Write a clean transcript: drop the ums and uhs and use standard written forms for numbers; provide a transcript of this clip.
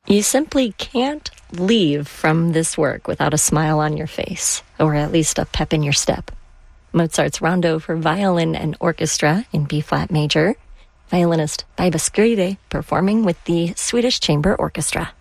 You simply can't leave from this work without a smile on your face, or at least a pep in your step. Mozart's Rondo for Violin and Orchestra in B-flat major, violinist Baiba Skride performing with the Swedish Chamber Orchestra.